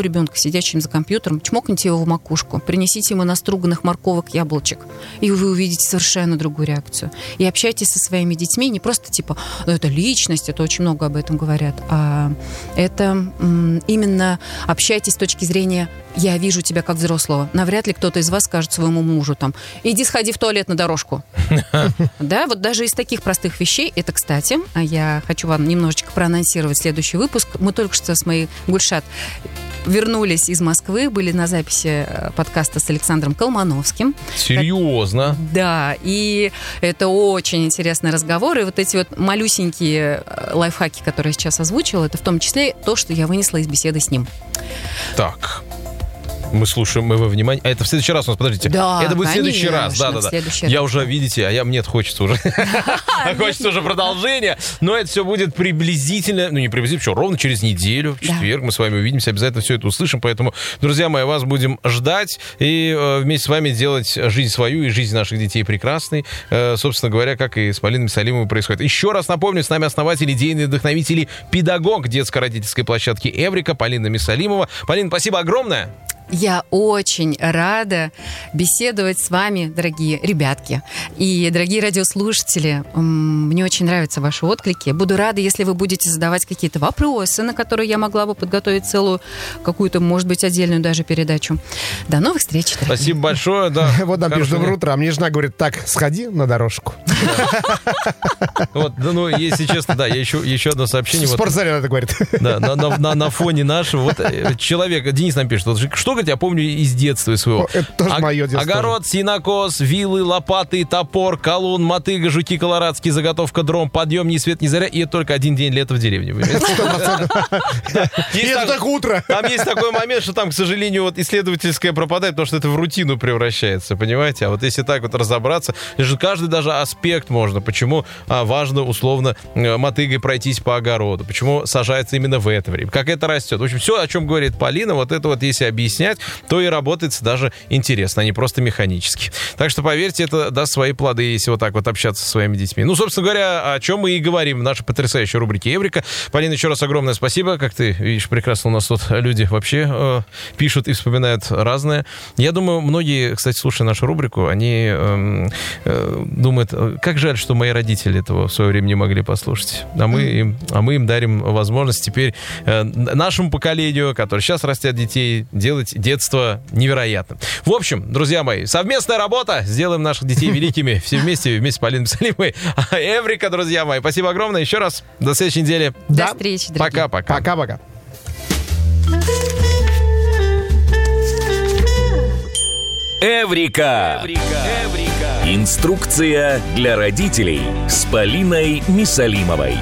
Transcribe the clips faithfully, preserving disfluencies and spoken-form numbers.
ребенка, сидящим за компьютером, чмокните его в макушку, принесите ему наструганных морковок, яблочек, и вы увидите совершенно другую реакцию. И общайтесь со своими детьми не просто типа, ну, это личность, это очень много об этом говорят, а это м, именно общайтесь с точки зрения «я вижу тебя как взрослого». Навряд ли кто-то из вас скажет своему мужу там «иди сходи в туалет на дорожку». Да, вот даже из таких простых вещей, это, кстати, я хочу вам немножечко проанонсировать следующий выпуск. Мы только что с моей Гульшат вернулись из Москвы, были на записи подкаста с Александром Колмановским. Серьезно? Да, и это очень интересный разговор, и вот эти вот малюсенькие лайфхаки, которые я сейчас озвучила, это в том числе то, что я вынесла из беседы с ним. Так... Мы слушаем его внимание. А это в следующий раз у нас, подождите. Да, это будет конечно, в следующий раз. Да, да, да. Я раз. уже, видите, а я мне хочется уже. Хочется уже продолжения. Но это все будет приблизительно, ну не приблизительно, что, ровно через неделю, в четверг мы с вами увидимся, обязательно все это услышим. Поэтому, друзья мои, вас будем ждать и вместе с вами делать жизнь свою и жизнь наших детей прекрасной. Собственно говоря, как и с Полиной Мисалимовой происходит. Еще раз напомню, с нами основатель, идейный вдохновитель, педагог детско-родительской площадки «Эврика» Полина Мисалимова. Полина, спасибо огромное. Я очень рада беседовать с вами, дорогие ребятки и дорогие радиослушатели. Мне очень нравятся ваши отклики. Буду рада, если вы будете задавать какие-то вопросы, на которые я могла бы подготовить целую какую-то, может быть, отдельную даже передачу. До новых встреч, дорогие. Спасибо большое. Да. Вот нам пишут: доброе утро. А мне жена говорит: так, сходи на дорожку. Вот, ну, если честно, да, еще, еще одно сообщение. В спортзале это говорит. Да, на, на, на, на фоне нашего. Вот человек, Денис нам пишет, что, говорит, я помню из детства своего. Это тоже мое детство. Огород, сенокос, вилы, лопаты, топор, колун, мотыга, жуки колорадские, заготовка дром, подъем, ни свет, ни заря. И это только один день лета в деревне. И это только утро. Там есть такой момент, что там, к сожалению, вот исследовательское пропадает, потому что это в рутину превращается, понимаете? А вот если так вот разобраться, каждый даже аспект можно. Почему важно, условно, мотыгой пройтись по огороду? Почему сажается именно в это время? Как это растет? В общем, все, о чем говорит Полина, вот это вот, если объяснять, то и работает даже интересно, а не просто механически. Так что, поверьте, это даст свои плоды, если вот так вот общаться со своими детьми. Ну, собственно говоря, о чем мы и говорим в нашей потрясающей рубрике «Эврика». Полина, еще раз огромное спасибо. Как ты видишь, прекрасно у нас тут люди вообще э, пишут и вспоминают разное. Я думаю, многие, кстати, слушая нашу рубрику, они э, э, думают, как жаль, что мои родители этого в свое время не могли послушать. А мы им, а мы им дарим возможность теперь э, нашему поколению, которое сейчас растят детей, делать детство невероятным. В общем, друзья мои, совместная работа. Сделаем наших детей великими. Все вместе, вместе с Полиной Мисалимовой. Эврика, друзья мои. Спасибо огромное. Еще раз. До следующей недели. До да. встречи, дорогие. Пока-пока. Пока-пока. Эврика. Эврика. Инструкция для родителей с Полиной Мисалимовой.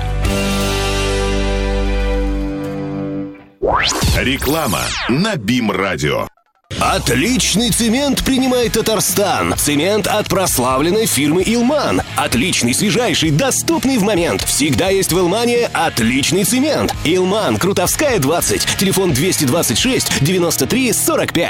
Реклама на БИМ-радио. Отличный цемент принимает Татарстан. Цемент от прославленной фирмы «Илман». Отличный, свежайший, доступный в момент. Всегда есть в «Илмане» отличный цемент. «Илман», Крутовская, двадцать. Телефон двести двадцать шесть девяносто три сорок пять.